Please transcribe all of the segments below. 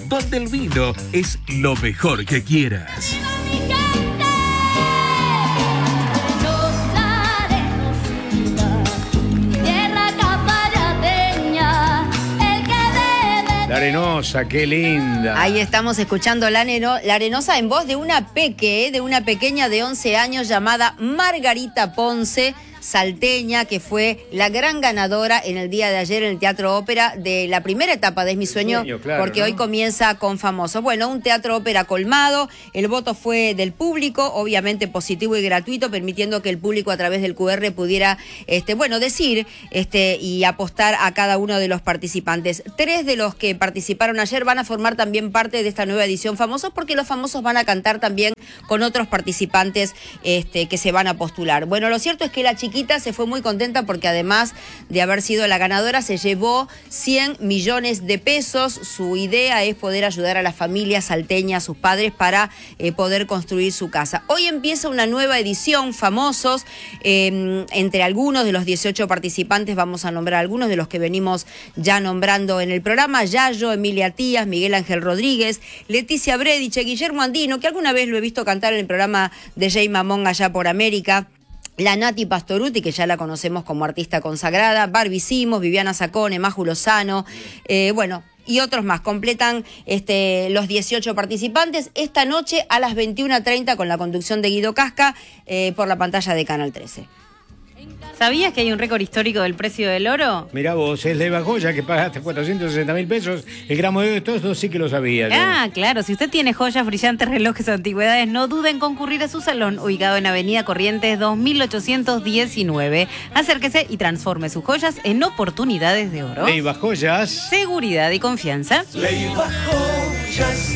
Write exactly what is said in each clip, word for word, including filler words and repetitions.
donde el vino es lo mejor que quieras. La Arenosa, qué linda. Ahí estamos escuchando La, Neno, la Arenosa en voz de una peque, de una pequeña de once años llamada Margarita Ponce, salteña, que fue la gran ganadora en el día de ayer en el Teatro Ópera de la primera etapa de Es mi sueño, sueño claro, porque ¿no? hoy comienza con Famosos. Bueno, un Teatro Ópera colmado, el voto fue del público, obviamente positivo y gratuito, permitiendo que el público a través del cu erre pudiera, este, bueno, decir este, y apostar a cada uno de los participantes. Tres de los que participaron ayer van a formar también parte de esta nueva edición Famosos, porque los famosos van a cantar también con otros participantes este, que se van a postular. Bueno, lo cierto es que la chiquita se fue muy contenta porque además de haber sido la ganadora se llevó cien millones de pesos. Su idea es poder ayudar a las familias salteñas, a sus padres, para eh, poder construir su casa. Hoy empieza una nueva edición Famosos. Eh, entre algunos de los dieciocho participantes vamos a nombrar algunos de los que venimos ya nombrando en el programa: Yayo, Emilia Tías, Miguel Ángel Rodríguez, Leticia Brediche, Guillermo Andino, que alguna vez lo he visto cantar en el programa de Jay Mamón allá por América, la Nati Pastoruti, que ya la conocemos como artista consagrada, Barbie Simos, Viviana Sacone, Maju Lozano, eh, bueno, y otros más. Completan este, los dieciocho participantes esta noche a las veintiuna treinta con la conducción de Guido Casca eh, por la pantalla de Canal trece. ¿Sabías que hay un récord histórico del precio del oro? Mirá vos, es Leva Joya, que pagaste cuatrocientos sesenta mil pesos. El gramo de oro, todo esto sí que lo sabía yo. Ah, claro. Si usted tiene joyas, brillantes, relojes o antigüedades, no dude en concurrir a su salón, ubicado en Avenida Corrientes dos mil ochocientos diecinueve. Acérquese y transforme sus joyas en oportunidades de oro. Leva Joyas. Seguridad y confianza. Leva Joyas.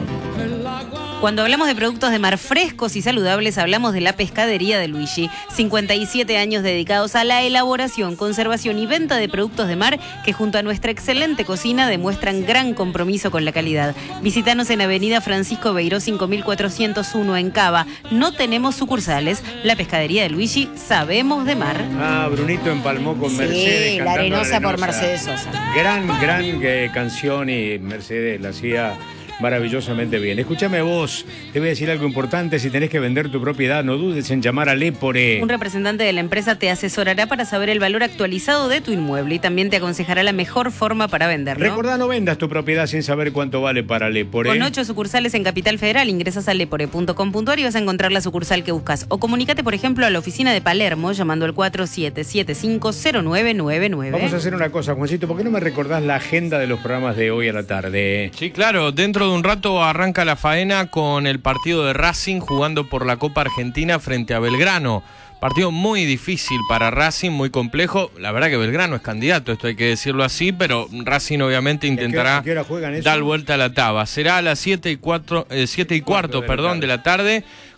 Cuando hablamos de productos de mar frescos y saludables, hablamos de la Pescadería de Luigi. cincuenta y siete años dedicados a la elaboración, conservación y venta de productos de mar que junto a nuestra excelente cocina demuestran gran compromiso con la calidad. Visítanos en Avenida Francisco Beiró cinco mil cuatrocientos uno en Cava. No tenemos sucursales. La Pescadería de Luigi, sabemos de mar. Ah, Brunito empalmó con Sí, Mercedes. La cantando Arenosa por Arenosa. Mercedes Sosa. Gran, gran eh, canción, y Mercedes la hacía maravillosamente bien. Escúchame vos, te voy a decir algo importante. Si tenés que vender tu propiedad, no dudes en llamar a Lepore. Un representante de la empresa te asesorará para saber el valor actualizado de tu inmueble y también te aconsejará la mejor forma para venderlo. Recordá, no vendas tu propiedad sin saber cuánto vale para Lepore. Con ocho sucursales en Capital Federal, ingresas a lepore punto com punto ar y vas a encontrar la sucursal que buscas. O comunícate, por ejemplo, a la oficina de Palermo llamando al cuatro siete siete cinco cero nueve nueve nueve. Vamos a hacer una cosa, Juancito, ¿por qué no me recordás la agenda de los programas de hoy a la tarde? Sí, claro, dentro de un rato arranca la faena con el partido de Racing jugando por la Copa Argentina frente a Belgrano. Partido muy difícil para Racing, muy complejo. La verdad que Belgrano es candidato, esto hay que decirlo así, pero Racing obviamente intentará ¿A qué hora, a qué hora juegan eso? dar vuelta a la taba. Será a las siete y cuarto, eh, siete y cuarto, de perdón, de la tarde,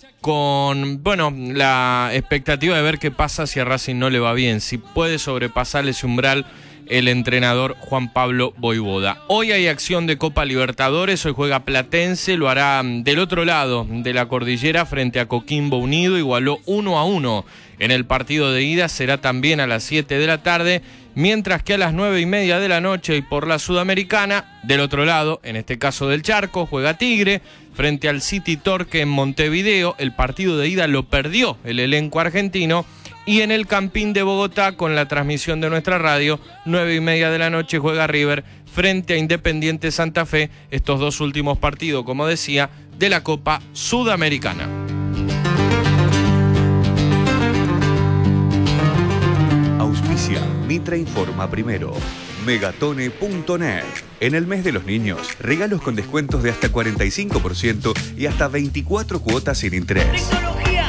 con, bueno, la expectativa de ver qué pasa si a Racing no le va bien, si puede sobrepasar ese umbral el entrenador Juan Pablo Voivoda. Hoy hay acción de Copa Libertadores, hoy juega Platense, lo hará del otro lado de la cordillera frente a Coquimbo Unido, igualó uno a uno en el partido de ida, será también a las siete de la tarde, mientras que a las nueve y media de la noche y por la Sudamericana, del otro lado, en este caso del charco, juega Tigre frente al City Torque en Montevideo. El partido de ida lo perdió el elenco argentino. Y en el Campín de Bogotá, con la transmisión de nuestra radio, nueve y media de la noche juega River frente a Independiente Santa Fe, estos dos últimos partidos, como decía, de la Copa Sudamericana. Auspicia Mitra Informa Primero. Megatone punto net. En el mes de los niños, regalos con descuentos de hasta cuarenta y cinco por ciento y hasta veinticuatro cuotas sin interés.